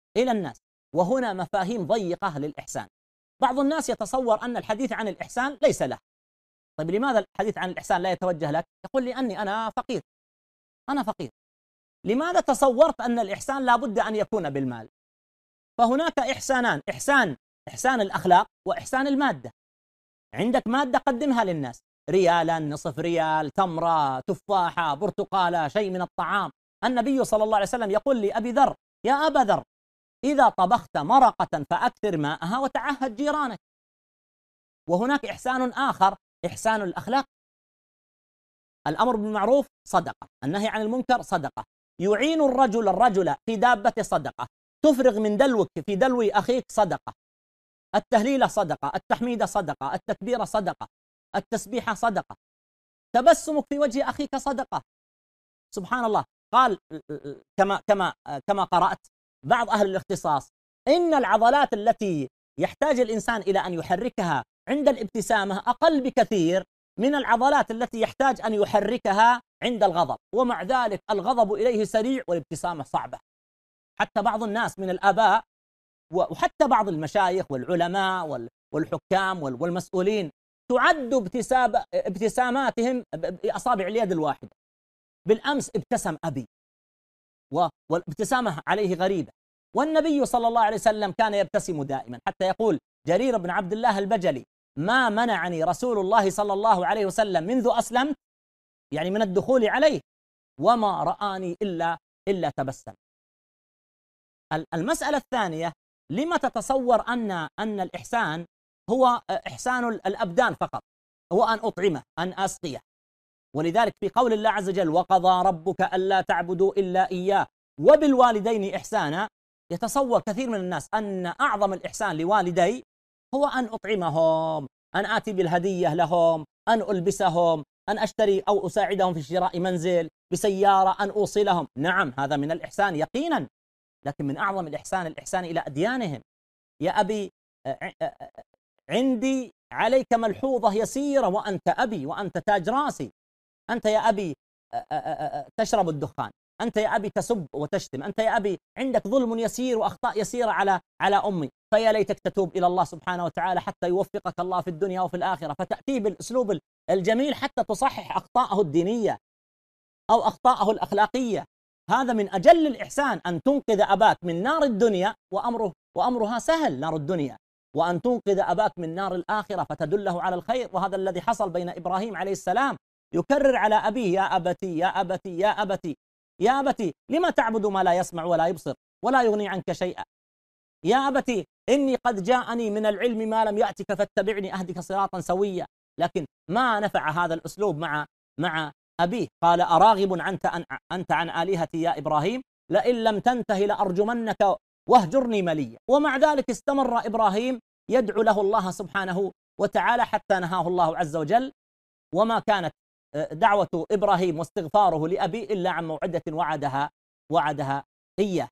إلى الناس. وهنا مفاهيم ضيقة للإحسان. بعض الناس يتصور أن الحديث عن الإحسان ليس له. طيب لماذا الحديث عن الإحسان لا يتوجه لك؟ يقول لأني أنا فقير، أنا فقير. لماذا تصورت أن الإحسان لا بد أن يكون بالمال؟ فهناك إحسانان، إحسان الأخلاق وإحسان المادة. عندك مادة قدمها للناس، ريالا، نصف ريال، تمرة، تفاحة، برتقالة، شيء من الطعام. النبي صلى الله عليه وسلم يقول لأبي ذر: يا أبا ذر، إذا طبخت مرقة فأكثر ماءها وتعهد جيرانك. وهناك إحسان آخر، إحسان الأخلاق. الأمر بالمعروف صدقة، النهي عن المنكر صدقة، يعين الرجل في دابة صدقة، تفرغ من دلوك في دلو أخيك صدقة، التهليل صدقة، التحميد صدقة، التكبير صدقة، التسبيح صدقة، تبسمك في وجه أخيك صدقة. سبحان الله. قال كما قرأت بعض أهل الاختصاص: إن العضلات التي يحتاج الإنسان إلى أن يحركها عند الابتسامة أقل بكثير من العضلات التي يحتاج أن يحركها عند الغضب، ومع ذلك الغضب إليه سريع والابتسامة صعبة. حتى بعض الناس من الآباء وحتى بعض المشايخ والعلماء والحكام والمسؤولين تعد ابتساماتهم بأصابع اليد الواحدة. بالأمس ابتسم أبي والابتسامة عليه غريبة، والنبي صلى الله عليه وسلم كان يبتسم دائما، حتى يقول جرير بن عبد الله البجلي: ما منعني رسول الله صلى الله عليه وسلم منذ أسلمت، يعني من الدخول عليه، وما رآني إلا تبسم. المسألة الثانية: لما تتصور أن الإحسان هو إحسان الأبدان فقط، هو أن أطعمه، أن أسقيه؟ ولذلك في قول الله عز وجل: وقضى ربك ألا تعبدوا إلا إياه وبالوالدين إحسانا، يتصور كثير من الناس أن أعظم الإحسان لوالدي هو أن أطعمهم، أن آتي بالهدية لهم، أن ألبسهم، أن أشتري أو أساعدهم في شراء منزل، بسيارة، أن أوصلهم. نعم، هذا من الإحسان يقينا، لكن من أعظم الإحسان إلى أديانهم. يا أبي، عندي عليك ملحوظة يسيرة وأنت أبي وأنت تاج راسي. أنت يا أبي تشرب الدخان، أنت يا أبي تسب وتشتم، أنت يا أبي عندك ظلم يسير وأخطاء يسيرة على أمي، فيا ليتك تتوب إلى الله سبحانه وتعالى حتى يوفقك الله في الدنيا وفي الآخرة، فتأتيه بالأسلوب الجميل حتى تصحح أخطاءه الدينية أو أخطاءه الأخلاقية. هذا من أجل الإحسان، أن تنقذ أباك من نار الدنيا وأمرها سهل، نار الدنيا، وأن تنقذ أباك من نار الآخرة فتدله على الخير. وهذا الذي حصل بين إبراهيم عليه السلام، يكرر على أبيه: يا أبتي يا أبتي يا أبتي يا أبتي لما تعبد ما لا يسمع ولا يبصر ولا يغني عنك شيئا، يا أبتي إني قد جاءني من العلم ما لم يأتك فاتبعني أهدك صراطا سويا. لكن ما نفع هذا الأسلوب مع أبيه. قال: أراغب أنت عن آلهتي يا إبراهيم، لئن لم تنته لأرجمنك واهجرني مليا. ومع ذلك استمر إبراهيم يدعو له الله سبحانه وتعالى حتى نهاه الله عز وجل. وما كانت دعوة إبراهيم واستغفاره لأبي إلا عن موعدة وعدها إياه.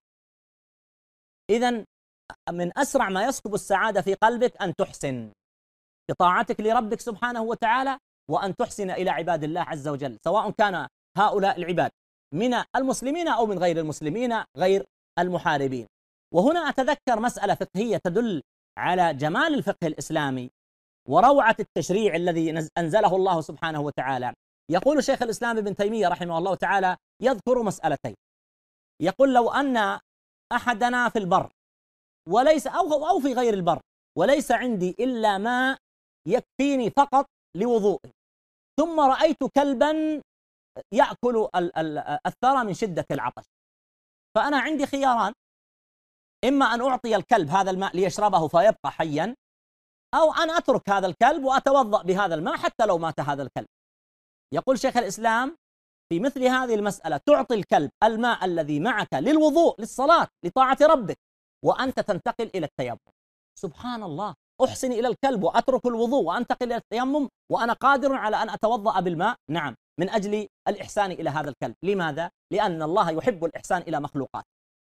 إذن من أسرع ما يسكب السعادة في قلبك أن تحسن بطاعتك لربك سبحانه وتعالى، وأن تحسن إلى عباد الله عز وجل، سواء كان هؤلاء العباد من المسلمين أو من غير المسلمين، غير المحاربين. وهنا أتذكر مسألة فقهية تدل على جمال الفقه الإسلامي وروعة التشريع الذي أنزله الله سبحانه وتعالى. يقول شيخ الإسلام ابن تيمية رحمه الله تعالى، يذكر مسألتين. يقول: لو أن أحدنا في البر وليس أو في غير البر وليس عندي إلا ماء يكفيني فقط لوضوئي، ثم رأيت كلبا يأكل الثرى من شدة العطش، فأنا عندي خياران: إما أن أعطي الكلب هذا الماء ليشربه فيبقى حيا، أو أن أترك هذا الكلب وأتوضأ بهذا الماء حتى لو مات هذا الكلب. يقول شيخ الإسلام: في مثل هذه المسألة تعطي الكلب الماء الذي معك للوضوء، للصلاة، لطاعة ربك، وأنت تنتقل إلى التيمم. سبحان الله، أحسن إلى الكلب وأترك الوضوء وأنتقل إلى التيمم وأنا قادر على أن أتوضأ بالماء. نعم، من أجل الإحسان إلى هذا الكلب. لماذا؟ لأن الله يحب الإحسان إلى مخلوقات،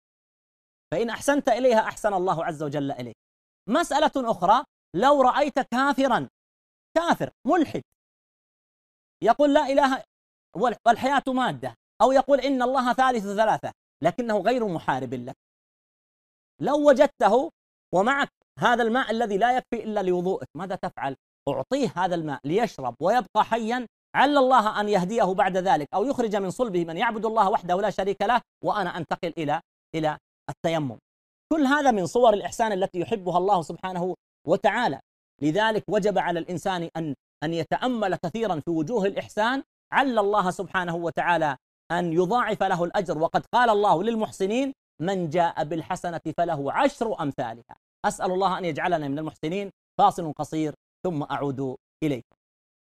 فإن أحسنت إليها أحسن الله عز وجل إليك. مسألة أخرى: لو رأيت كافر ملحد يقول لا إله والحياة مادة، أو يقول إن الله ثالث ثلاثة، لكنه غير محارب لك، لو وجدته ومعك هذا الماء الذي لا يكفي إلا لوضوءك، ماذا تفعل؟ أعطيه هذا الماء ليشرب ويبقى حيا، عل الله أن يهديه بعد ذلك أو يخرج من صلبه من يعبد الله وحده لا شريك له، وأنا أنتقل إلى التيمم. كل هذا من صور الإحسان التي يحبها الله سبحانه وتعالى. لذلك وجب على الإنسان أن يتأمل كثيرا في وجوه الإحسان، عل الله سبحانه وتعالى أن يضاعف له الأجر. وقد قال الله للمحسنين: من جاء بالحسنة فله 10 أمثالها. أسأل الله أن يجعلنا من المحسنين. فاصل قصير ثم أعود إليكم.